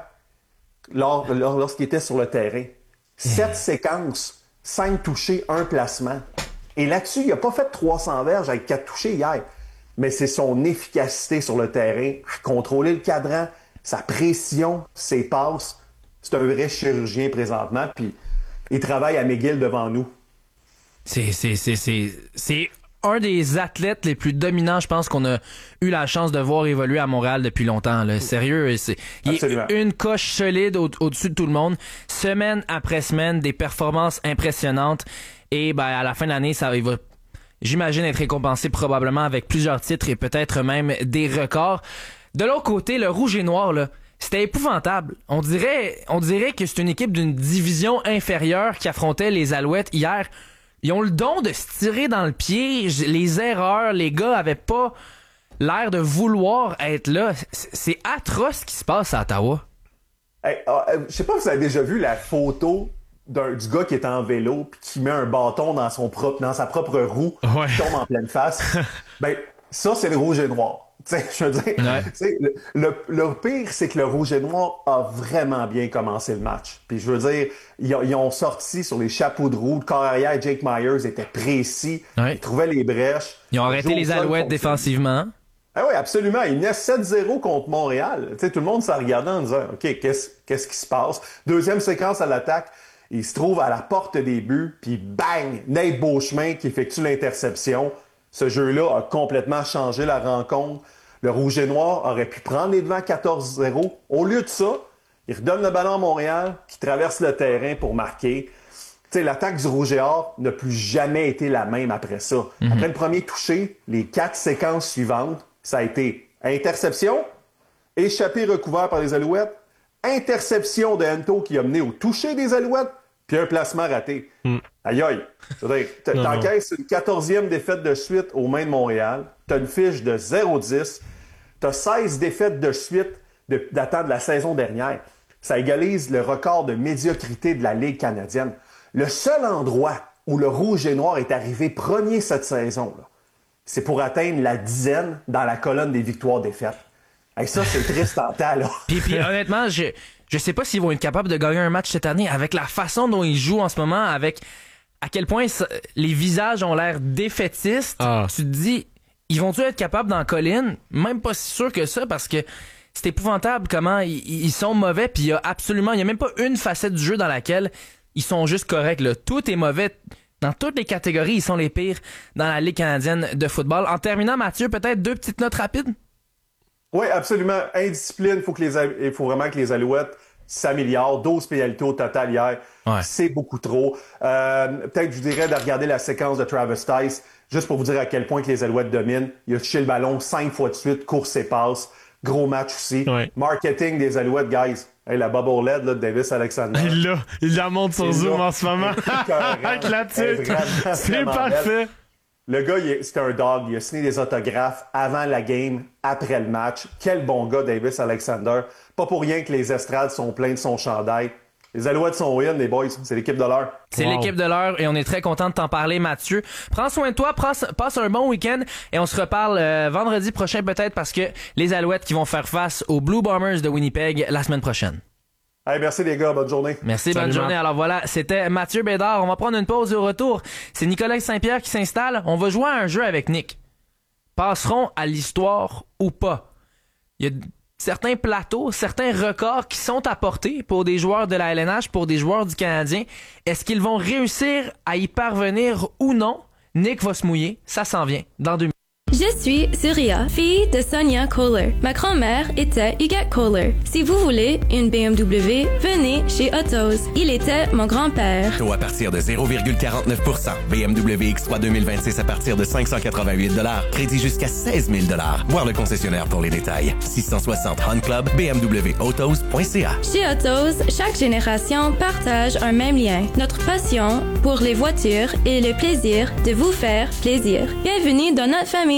lors, lors, lorsqu'ils étaient sur le terrain. Sept séquences, cinq touchés, un placement. Et là-dessus, il n'a pas fait trois cents verges avec quatre touchés hier. Mais c'est son efficacité sur le terrain, contrôler le cadran, sa pression, ses passes. C'est un vrai chirurgien présentement, puis il travaille à McGill devant nous. C'est, c'est, c'est, c'est, c'est un des athlètes les plus dominants, je pense, qu'on a eu la chance de voir évoluer à Montréal depuis longtemps. Là. Sérieux, c'est, il est une coche solide au- au-dessus de tout le monde. Semaine après semaine, des performances impressionnantes. Et ben, à la fin de l'année, ça il va, j'imagine, être récompensé probablement avec plusieurs titres et peut-être même des records. De l'autre côté, le rouge et noir, là, c'était épouvantable. On dirait, on dirait que c'est une équipe d'une division inférieure qui affrontait les Alouettes hier. Ils ont le don de se tirer dans le pied. Les erreurs, les gars avaient pas l'air de vouloir être là. C'est atroce ce qui se passe à Ottawa. Hey, euh, je sais pas si vous avez déjà vu la photo d'un, du gars qui est en vélo puis qui met un bâton dans, son propre, dans sa propre roue, ouais. qui tombe en pleine face. Ben, ça, c'est le rouge et noir. T'sais, je veux dire, ouais. le, le, le pire, c'est que le rouge et noir a vraiment bien commencé le match. Puis je veux dire, ils, ils ont sorti sur les chapeaux de roue. Le corps arrière, Jake Myers était précis. Ouais. Il trouvait les brèches. Ils ont arrêté les Alouettes défensivement. Ah oui, absolument. Il naît sept zéro contre Montréal. T'sais, tout le monde s'est regardé en disant, OK, qu'est-ce, qu'est-ce qui se passe? Deuxième séquence à l'attaque. Il se trouve à la porte des buts, puis bang! Nate Beauchemin qui effectue l'interception. Ce jeu-là a complètement changé la rencontre. Le rouge et noir aurait pu prendre les devants quatorze zéro. Au lieu de ça, il redonne le ballon à Montréal, qui traverse le terrain pour marquer. Tu sais, l'attaque du rouge et or n'a plus jamais été la même après ça. Mm-hmm. Après le premier touché, les quatre séquences suivantes, ça a été interception, échappé recouvert par les Alouettes, interception de Hento qui a mené au toucher des Alouettes, puis un placement raté. Mm. Aïe aïe. C'est-à-dire, t'encaisses une quatorzième défaite de suite aux mains de Montréal, t'as une fiche de zéro dix, t'as seize défaites de suite de, datant de la saison dernière. Ça égalise le record de médiocrité de la Ligue canadienne. Le seul endroit où le rouge et noir est arrivé premier cette saison, là, c'est pour atteindre la dizaine dans la colonne des victoires-défaites. Hey, ça, c'est triste en temps, là. Puis, puis honnêtement, je je sais pas s'ils vont être capables de gagner un match cette année avec la façon dont ils jouent en ce moment, avec à quel point ça, les visages ont l'air défaitistes. Ah. Tu te dis, ils vont-tu être capables d'en coller? Même pas si sûr que ça, parce que c'est épouvantable comment ils, ils sont mauvais, puis il y a absolument, il y a même pas une facette du jeu dans laquelle ils sont juste corrects, là. Tout est mauvais. Dans toutes les catégories, ils sont les pires dans la Ligue canadienne de football. En terminant, Mathieu, peut-être deux petites notes rapides? Oui, absolument. Indiscipline, il faut que les, il faut vraiment que les Alouettes s'améliorent. douze pénalités au total hier. Ouais. C'est beaucoup trop. Euh, peut-être, je vous dirais de regarder la séquence de Travis Tice, juste pour vous dire à quel point que les Alouettes dominent. Il a touché le ballon cinq fois de suite, course et passe. Gros match aussi. Ouais. Marketing des Alouettes, guys. Hey, la bubble L E D là, de Davis Alexander. Il l'a. Il la monte sur Zoom en ce moment. Avec la titre. C'est parfait. Belle. Le gars, il est, c'est un dog. Il a signé des autographes avant la game, après le match. Quel bon gars, Davis Alexander. Pas pour rien que les estrades sont pleines de son chandail. Les Alouettes sont in, les boys. C'est l'équipe de l'heure. C'est wow. L'équipe de l'heure et on est très content de t'en parler, Mathieu. Prends soin de toi, passe, passe un bon week-end et on se reparle euh, vendredi prochain peut-être parce que les Alouettes qui vont faire face aux Blue Bombers de Winnipeg la semaine prochaine. Hey, merci les gars, bonne journée. Merci, Salut, bonne journée. Alors voilà, c'était Mathieu Bédard. On va prendre une pause au retour. C'est Nicolas Saint-Pierre qui s'installe. On va jouer à un jeu avec Nick. Passeront à l'histoire ou pas? Il y a certains plateaux, certains records qui sont apportés pour des joueurs de la L N H, pour des joueurs du Canadien. Est-ce qu'ils vont réussir à y parvenir ou non? Nick va se mouiller. Ça s'en vient dans deux minutes. Je suis Surya, fille de Sonia Kohler. Ma grand-mère était Huguette Kohler. Si vous voulez une B M W, venez chez Autos. Il était mon grand-père. Taux à partir de zéro virgule quarante-neuf pour cent. B M W X trois deux mille vingt-six à partir de cinq cent quatre-vingt-huit dollars. Crédit jusqu'à seize mille dollars. Voir le concessionnaire pour les détails. six cent soixante Hunt Club, B M W Autos point C A. Chez Autos, chaque génération partage un même lien. Notre passion pour les voitures et le plaisir de vous faire plaisir. Bienvenue dans notre famille.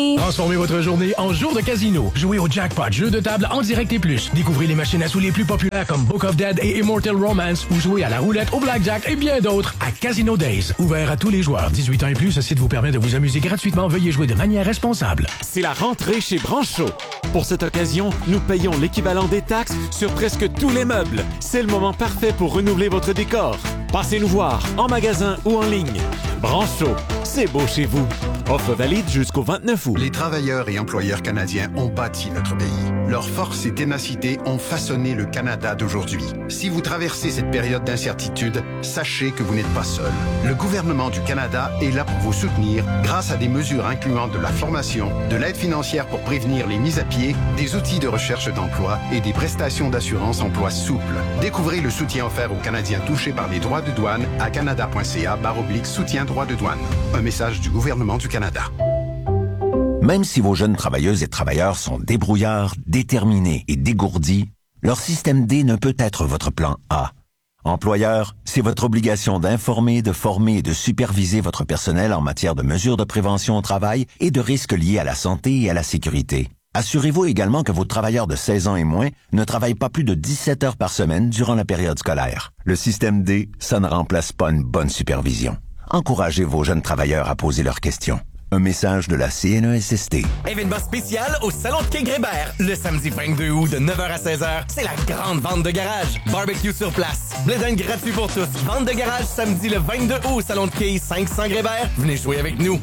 Miami. Transformez votre journée en jour de casino. Jouez au jackpot, jeu de table en direct et plus. Découvrez les machines à sous les plus populaires comme Book of Dead et Immortal Romance ou jouez à la roulette, au blackjack et bien d'autres à Casino Days. Ouvert à tous les joueurs. dix-huit ans et plus, ce site vous permet de vous amuser gratuitement. Veuillez jouer de manière responsable. C'est la rentrée chez Brancho. Pour cette occasion, nous payons l'équivalent des taxes sur presque tous les meubles. C'est le moment parfait pour renouveler votre décor. Passez nous voir en magasin ou en ligne. Brancho, c'est beau chez vous. Offre valide jusqu'au vingt-neuf août. Les travailleurs et employeurs canadiens ont bâti notre pays. Leur force et ténacité ont façonné le Canada d'aujourd'hui. Si vous traversez cette période d'incertitude, sachez que vous n'êtes pas seul. Le gouvernement du Canada est là pour vous soutenir grâce à des mesures incluant de la formation, de l'aide financière pour prévenir les mises à pied, des outils de recherche d'emploi et des prestations d'assurance emploi souples. Découvrez le soutien offert aux Canadiens touchés par les droits de douane à canada.ca barre oblique soutien droits de douane. Un message du gouvernement du Canada. Même si vos jeunes travailleuses et travailleurs sont débrouillards, déterminés et dégourdis, leur système D ne peut être votre plan A. Employeur, c'est votre obligation d'informer, de former et de superviser votre personnel en matière de mesures de prévention au travail et de risques liés à la santé et à la sécurité. Assurez-vous également que vos travailleurs de seize ans et moins ne travaillent pas plus de dix-sept heures par semaine durant la période scolaire. Le système D, ça ne remplace pas une bonne supervision. Encouragez vos jeunes travailleurs à poser leurs questions. Un message de la C N E S S T. Événement spécial au Salon de Quai Grébert. Le samedi vingt-deux août de neuf heures à seize heures, c'est la grande vente de garage. Barbecue sur place. Blédin gratuit pour tous. Vente de garage samedi le vingt-deux août au Salon de Quai cinq cents Grébert. Venez jouer avec nous.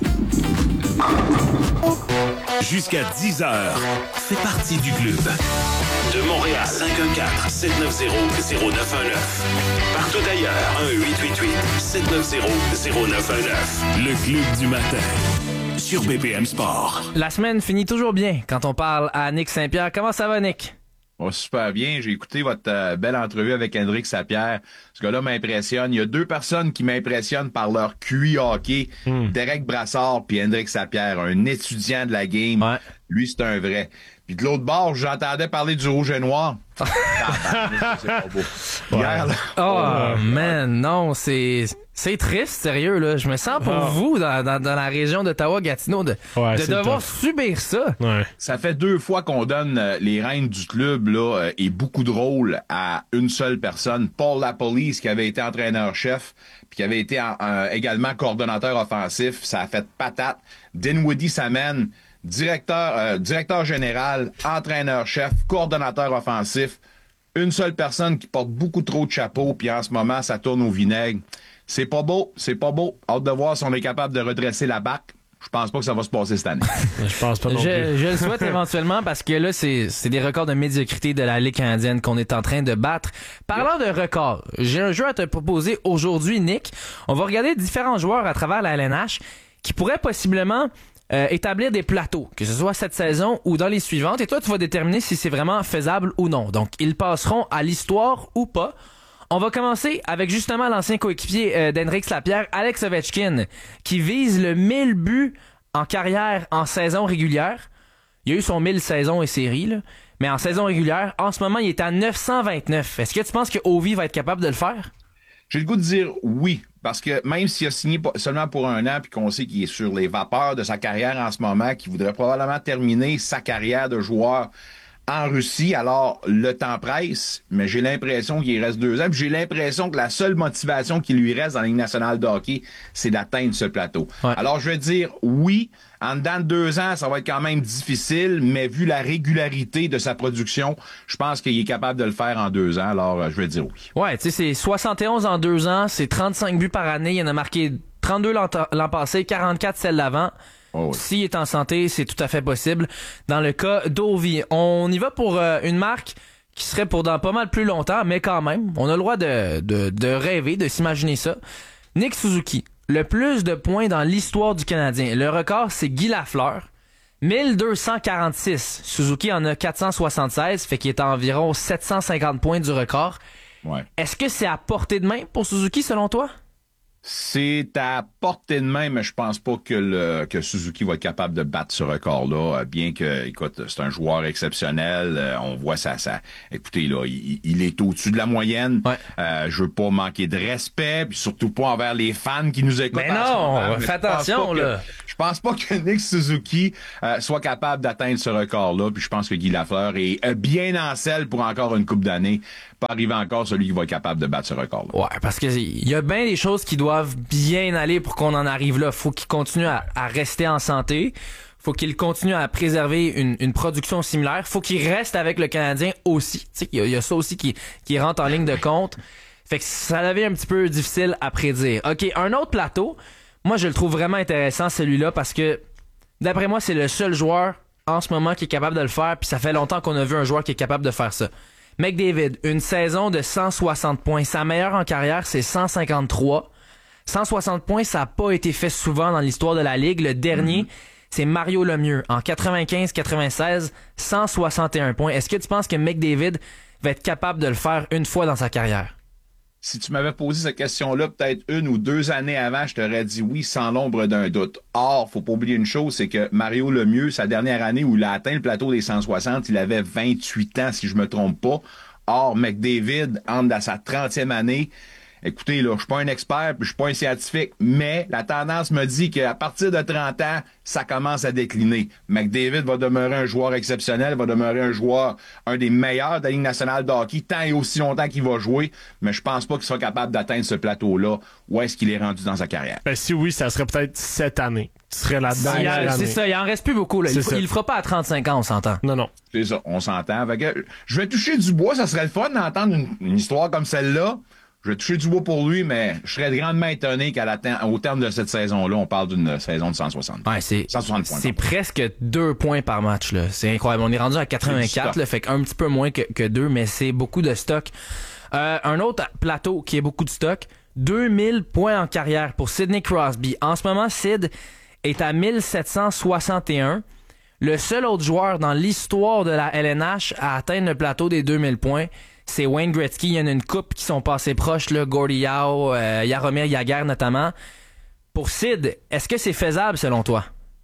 Jusqu'à dix heures, fais partie du club. De Montréal, cinq un quatre, sept neuf zéro, zéro neuf un neuf. Partout ailleurs, un huit huit huit, sept neuf zéro, zéro neuf un neuf. Le club du matin. Sur B P M Sport. La semaine finit toujours bien quand on parle à Nick Saint-Pierre. Comment ça va, Nick? Oh, super bien. J'ai écouté votre euh, belle entrevue avec Hendrick Sapierre. Ce gars-là m'impressionne. Il y a deux personnes qui m'impressionnent par leur Q I hockey. Mm. Derek Brassard puis Hendrick Sapierre, un étudiant de la game. Ouais. Lui, c'est un vrai. Puis de l'autre bord, j'entendais parler du rouge et noir. C'est pas beau. Hier, là, oh, oh man, non, c'est... C'est triste, sérieux, là. Je me sens pour oh. vous, dans, dans, dans la région d'Ottawa-Gatineau, de, ouais, de devoir tough. subir ça. Ouais. Ça fait deux fois qu'on donne euh, les rênes du club, là, euh, et beaucoup de rôles à une seule personne. Paul Lapolice, qui avait été entraîneur-chef, puis qui avait été en, en, également coordonnateur offensif. Ça a fait patate. Dinwiddie Samen, directeur, euh, directeur général, entraîneur-chef, coordonnateur offensif. Une seule personne qui porte beaucoup trop de chapeaux, puis en ce moment, ça tourne au vinaigre. C'est pas beau, c'est pas beau. Hâte de voir si on est capable de redresser la barque. Je pense pas que ça va se passer cette année. Je pense pas non je, plus. Je le souhaite éventuellement parce que là, c'est, c'est des records de médiocrité de la Ligue canadienne qu'on est en train de battre. Parlant de records, j'ai un jeu à te proposer aujourd'hui, Nick. On va regarder différents joueurs à travers la L N H qui pourraient possiblement euh, établir des plateaux, que ce soit cette saison ou dans les suivantes. Et toi, tu vas déterminer si c'est vraiment faisable ou non. Donc, ils passeront à l'histoire ou pas. On va commencer avec justement l'ancien coéquipier euh, d'Hendrick Sapierre, Alex Ovechkin, qui vise le mille buts en carrière en saison régulière. Il y a eu son mille saisons et séries, là, mais en saison régulière, en ce moment, il est à neuf cent vingt-neuf. Est-ce que tu penses que Ovi va être capable de le faire? J'ai le goût de dire oui, parce que même s'il a signé seulement pour un an, puis qu'on sait qu'il est sur les vapeurs de sa carrière en ce moment, qu'il voudrait probablement terminer sa carrière de joueur en Russie, alors le temps presse, mais j'ai l'impression qu'il reste deux ans, puis j'ai l'impression que la seule motivation qui lui reste dans la Ligue nationale de hockey, c'est d'atteindre ce plateau. Ouais. Alors je vais dire oui, en dedans de deux ans, ça va être quand même difficile, mais vu la régularité de sa production, je pense qu'il est capable de le faire en deux ans, alors je vais dire oui. Ouais, tu sais, c'est soixante et onze en deux ans, c'est trente-cinq buts par année, il en a marqué trente-deux l'an, l'an passé, quarante-quatre celle d'avant. Oh oui. S'il est en santé, c'est tout à fait possible. Dans le cas d'Ovi, on y va pour euh, une marque qui serait pour dans pas mal plus longtemps, mais quand même, on a le droit de, de, de rêver, de s'imaginer ça. Nick Suzuki, le plus de points dans l'histoire du Canadien. Le record, c'est Guy Lafleur. mille deux cent quarante-six. Suzuki en a quatre cent soixante-seize, fait qu'il est à environ sept cent cinquante points du record. Ouais. Est-ce que c'est à portée de main pour Suzuki, selon toi? C'est à portée de main, mais je pense pas que le que Suzuki va être capable de battre ce record-là, bien que, écoute, c'est un joueur exceptionnel. On voit ça, ça. Écoutez, là, il, il est au-dessus de la moyenne. Ouais. Euh, je veux pas manquer de respect, puis surtout pas envers les fans qui nous écoutent. Mais non, fais attention, que, là. Je pense pas que Nick Suzuki euh, soit capable d'atteindre ce record-là. Puis je pense que Guy Lafleur est euh, bien en selle pour encore une couple d'années. Pas arriver encore celui qui va être capable de battre ce record-là. Ouais, parce que il y a bien des choses qui doivent bien aller pour qu'on en arrive là. Faut qu'il continue à, à rester en santé. Faut qu'il continue à préserver une, une production similaire. Faut qu'il reste avec le Canadien aussi. Tu sais, il y, a, il y a ça aussi qui, qui rentre en ligne de compte. Fait que ça devient un petit peu difficile à prédire. OK, un autre plateau. Moi, je le trouve vraiment intéressant, celui-là, parce que, d'après moi, c'est le seul joueur en ce moment qui est capable de le faire, puis ça fait longtemps qu'on a vu un joueur qui est capable de faire ça. McDavid, une saison de cent soixante points. Sa meilleure en carrière, c'est cent cinquante-trois. cent soixante points, ça n'a pas été fait souvent dans l'histoire de la Ligue. Le dernier, mm-hmm. c'est Mario Lemieux. En quatre-vingt-quinze quatre-vingt-seize, cent soixante et un points. Est-ce que tu penses que McDavid va être capable de le faire une fois dans sa carrière? Si tu m'avais posé cette question-là peut-être une ou deux années avant, je t'aurais dit oui sans l'ombre d'un doute. Or, faut pas oublier une chose, c'est que Mario Lemieux, sa dernière année où il a atteint le plateau des cent soixante, il avait vingt-huit ans, si je me trompe pas. Or, McDavid entre dans sa trentième année. Écoutez, là, je suis pas un expert, puis je suis pas un scientifique, mais la tendance me dit qu'à partir de trente ans, ça commence à décliner. McDavid va demeurer un joueur exceptionnel, va demeurer un joueur, un des meilleurs de la Ligue nationale de hockey, tant et aussi longtemps qu'il va jouer, mais je pense pas qu'il sera capable d'atteindre ce plateau-là. Où est-ce qu'il est rendu dans sa carrière? Ben, si oui, ça serait peut-être cette année. Tu serais là-dedans. Si, a, c'est ça, il en reste plus beaucoup, là. Il, il le fera pas à trente-cinq ans, on s'entend. Non, non. C'est ça, on s'entend. Fait que, je vais toucher du bois, ça serait le fun d'entendre une, une histoire comme celle-là. Je vais toucher du bois pour lui, mais je serais grandement étonné qu'à la ten- au terme de cette saison-là, on parle d'une saison de cent soixante. Ouais, c'est, cent soixante points. C'est presque deux points par match, là. C'est incroyable. On est rendu à quatre-vingt-quatre, là, fait qu'un petit peu moins que, que deux, mais c'est beaucoup de stock. Euh, un autre plateau qui est beaucoup de stock, deux mille points en carrière pour Sidney Crosby. En ce moment, Sid est à mille sept cent soixante et un. Le seul autre joueur dans l'histoire de la L N H à atteindre le plateau des deux mille points, c'est Wayne Gretzky. Il y en a une couple qui sont passés proches, là, Gordie Howe, euh, Jaromir Jagr notamment. Pour Sid, est-ce que c'est faisable selon toi?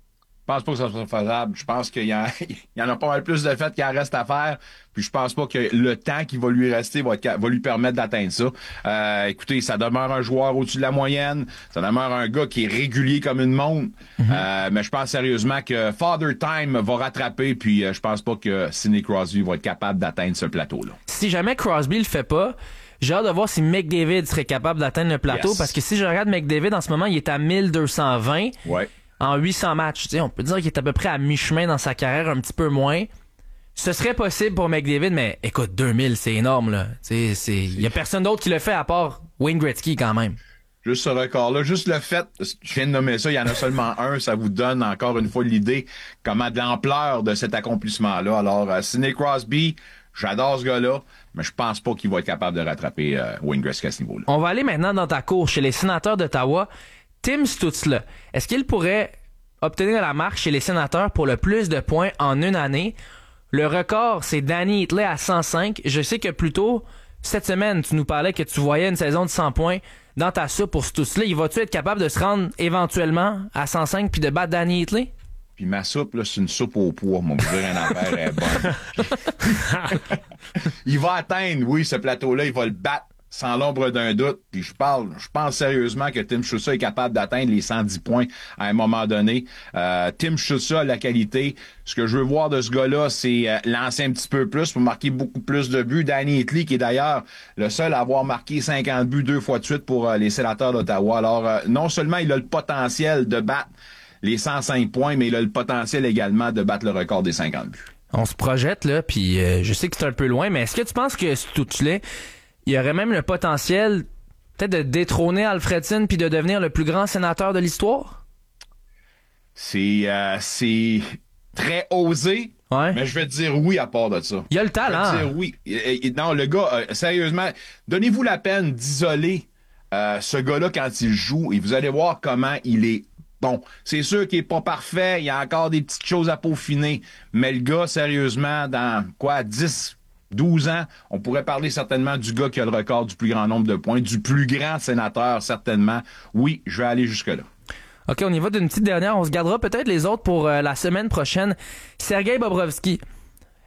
Je pense pas que ça soit faisable. Je pense qu'il y, a, il y en a pas mal plus de fait qu'il en reste à faire. Puis je pense pas que le temps qui va lui rester va, être, va lui permettre d'atteindre ça. Euh, écoutez, ça demeure un joueur au-dessus de la moyenne. Ça demeure un gars qui est régulier comme une montre. Mm-hmm. Euh, mais je pense sérieusement que Father Time va rattraper. Puis euh, je pense pas que Sidney Crosby va être capable d'atteindre ce plateau-là. Si jamais Crosby le fait pas, j'ai hâte de voir si McDavid serait capable d'atteindre le plateau. Yes. Parce que si je regarde McDavid en ce moment, il est à mille deux cent vingt. Ouais. En huit cents matchs. Tu sais, on peut dire qu'il est à peu près à mi-chemin dans sa carrière, un petit peu moins. Ce serait possible pour McDavid, mais écoute, deux mille, c'est énorme, là. Tu sais, il y a personne d'autre qui le fait à part Wayne Gretzky, quand même. Juste ce record-là, juste le fait, je viens de nommer ça, il y en a seulement un, ça vous donne encore une fois l'idée comment de l'ampleur de cet accomplissement-là. Alors, euh, Sidney Crosby, j'adore ce gars-là, mais je pense pas qu'il va être capable de rattraper euh, Wayne Gretzky à ce niveau-là. On va aller maintenant dans ta cour, chez les Sénateurs d'Ottawa. Tim Stützle, est-ce qu'il pourrait obtenir la marque chez les Sénateurs pour le plus de points en une année? Le record, c'est Danny Hitley à cent cinq. Je sais que plus tôt, cette semaine, tu nous parlais que tu voyais une saison de cent points dans ta soupe pour Stützle. Il va-tu être capable de se rendre éventuellement à cent cinq puis de battre Danny Hitley? Puis ma soupe, là, c'est une soupe au poids. Mon vous dire, un affaire est bonne. Il va atteindre, oui, ce plateau-là. Il va le battre sans l'ombre d'un doute. Puis je parle, je pense sérieusement que Tim Stützle est capable d'atteindre les cent dix points à un moment donné. Euh, Tim Stützle a la qualité. Ce que je veux voir de ce gars-là, c'est euh, lancer un petit peu plus pour marquer beaucoup plus de buts. Danny Hitley, qui est d'ailleurs le seul à avoir marqué cinquante buts deux fois de suite pour euh, les Sénateurs d'Ottawa. Alors, euh, non seulement il a le potentiel de battre les cent cinq points, mais il a le potentiel également de battre le record des cinquante buts. On se projette, là, puis euh, je sais que c'est un peu loin, mais est-ce que tu penses que Stützle, il y aurait même le potentiel peut-être de détrôner Alfredson puis de devenir le plus grand sénateur de l'histoire? C'est euh, c'est très osé, ouais. Mais je vais te dire oui à part de ça. Il y a le talent. Je vais te dire oui. Et, et, non, le gars, euh, sérieusement, donnez-vous la peine d'isoler euh, ce gars-là quand il joue et vous allez voir comment il est bon. C'est sûr qu'il est pas parfait, il y a encore des petites choses à peaufiner, mais le gars, sérieusement, dans quoi, dix douze ans, on pourrait parler certainement du gars qui a le record du plus grand nombre de points, du plus grand sénateur, certainement. Oui, je vais aller jusque-là. OK, on y va d'une petite dernière. On se gardera peut-être les autres pour euh, la semaine prochaine. Sergei Bobrovski.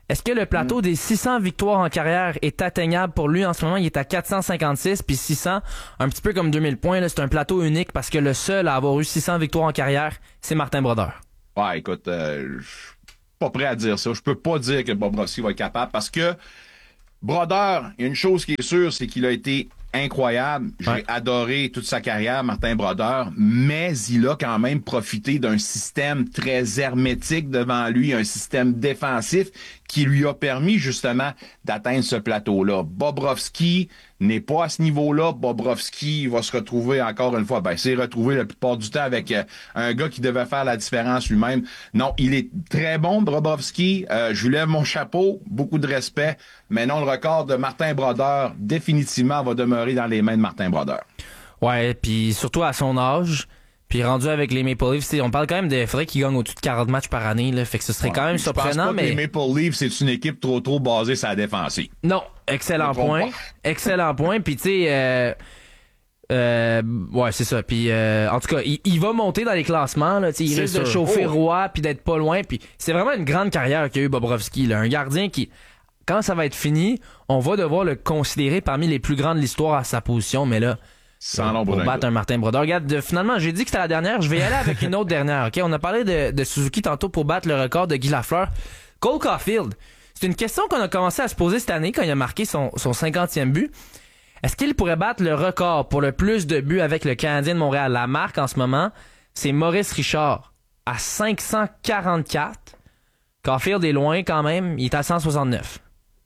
Est-ce que le plateau mm. des six cents victoires en carrière est atteignable pour lui? En ce moment, il est à quatre cent cinquante-six, puis six cents, un petit peu comme deux mille points, là, c'est un plateau unique parce que le seul à avoir eu six cents victoires en carrière, c'est Martin Brodeur. Ouais, écoute, euh, je suis pas prêt à dire ça. Je peux pas dire que Bobrovsky va être capable parce que Brodeur, il y a une chose qui est sûre, c'est qu'il a été incroyable. J'ai ouais. adoré toute sa carrière, Martin Brodeur, mais il a quand même profité d'un système très hermétique devant lui, un système défensif qui lui a permis justement d'atteindre ce plateau-là. Bobrovsky n'est pas à ce niveau-là. Bobrovsky va se retrouver encore une fois, ben s'est retrouvé la plupart du temps avec euh, un gars qui devait faire la différence lui-même. Non, il est très bon, Bobrovsky. Euh, je lui lève mon chapeau, beaucoup de respect. Mais non, le record de Martin Brodeur, définitivement, va demeurer dans les mains de Martin Brodeur. Ouais, puis surtout à son âge. Puis rendu avec les Maple Leafs, on parle quand même de faudrait qu'il gagne au-dessus de quarante matchs par année, là, fait que ce serait ouais, quand même surprenant. Je pense pas mais que les Maple Leafs, c'est une équipe trop trop basée sur la défensive. Non, excellent point, excellent point. Puis tu sais, euh, euh, ouais, c'est ça. Puis euh, en tout cas, il, il va monter dans les classements. Là, il risque sûr. de chauffer oh. roi, puis d'être pas loin. Puis c'est vraiment une grande carrière qu'a eu Bobrovsky, là, un gardien qui, quand ça va être fini, on va devoir le considérer parmi les plus grands de l'histoire à sa position. Mais là. Sans l'ombre pour d'un battre gars. un Martin Brodeur. Regarde, de, finalement, j'ai dit que c'était la dernière. Je vais y aller avec une autre dernière. Ok, on a parlé de, de Suzuki tantôt pour battre le record de Guy Lafleur. Cole Caulfield, c'est une question qu'on a commencé à se poser cette année quand il a marqué son, son cinquantième but. Est-ce qu'il pourrait battre le record pour le plus de buts avec le Canadien de Montréal? La marque en ce moment, c'est Maurice Richard à cinq cent quarante-quatre. Caulfield est loin quand même. Il est à cent soixante-neuf.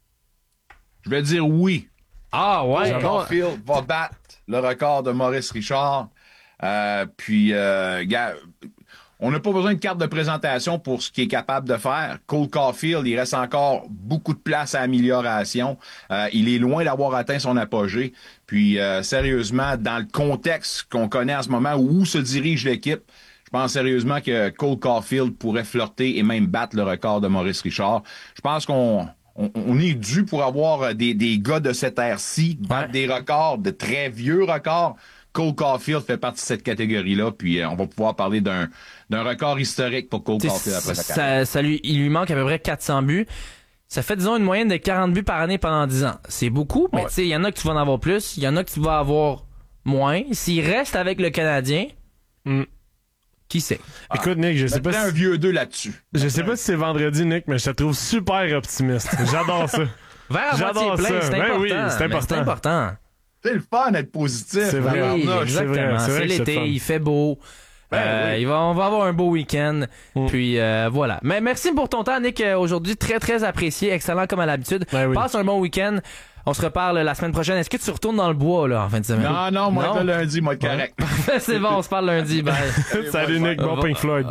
Je vais dire oui. Ah ouais. Caulfield va battre le record de Maurice Richard. Euh, puis, euh, gars, on n'a pas besoin de carte de présentation pour ce qu'il est capable de faire. Cole Caulfield, il reste encore beaucoup de place à amélioration. Euh, il est loin d'avoir atteint son apogée. Puis, euh, sérieusement, dans le contexte qu'on connaît en ce moment, où se dirige l'équipe, je pense sérieusement que Cole Caulfield pourrait flirter et même battre le record de Maurice Richard. Je pense qu'on On, on est dû pour avoir des, des gars de cette ère-ci, battre ouais. des records, de très vieux records. Cole Caulfield fait partie de cette catégorie-là, puis euh, on va pouvoir parler d'un, d'un record historique pour Cole Caulfield après sa carrière. Ça, ça lui, il lui manque à peu près quatre cents buts. Ça fait, disons, une moyenne de quarante buts par année pendant dix ans. C'est beaucoup, mais ouais. tu sais, il y en a que tu vas en avoir plus, il y en a que tu vas avoir moins. S'il reste avec le Canadien... Mm. Qui sait? Ah, écoute, Nick, je sais pas si... un vieux deux là-dessus. Je sais pas si c'est vendredi, Nick, mais je te trouve super optimiste. J'adore ça. Vers J'adore plein, ça. C'est important. Ben oui, c'est important. C'est important. C'est le fun d'être positif. C'est vrai. Oui, exactement. C'est, vrai. c'est, vrai c'est l'été, c'est il fait beau. Ben, euh, oui. il va, on va avoir un beau week-end. Mm. Puis euh, voilà. Mais merci pour ton temps, Nick, aujourd'hui. Très, très apprécié. Excellent comme à l'habitude. Ben, oui. Passe un bon week-end. On se reparle la semaine prochaine. Est-ce que tu retournes dans le bois là en fin de semaine? Non, non, moi non? Le lundi, moi correct. C'est bon, on se parle lundi. Bye. Salut, Salut Nick, bon Pink Floyd.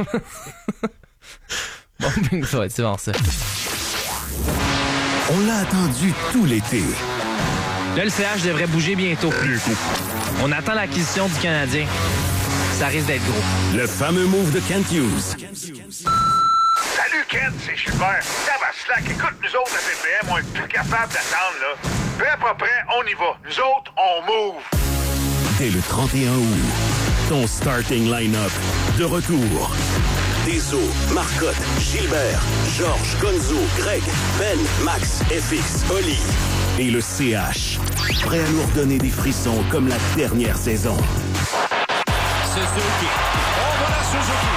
Bon Pink Floyd, c'est bon ça. On l'a attendu tout l'été. Là, le C H devrait bouger bientôt. On attend l'acquisition du Canadien. Ça risque d'être gros. Le fameux move de Kent Hughes. Salut Kent, c'est Gilbert. Tabaslac, écoute, nous autres à B P M, on est plus capable d'attendre, là. Peu à peu près, on y va. Nous autres, on move. Dès le trente et un août, ton starting line-up de retour. Deso, Marcotte, Gilbert, Georges, Gonzo, Greg, Ben, Max, F X, Oli et le C H. Prêt à nous redonner des frissons comme la dernière saison. Suzuki. Oh, voilà Suzuki.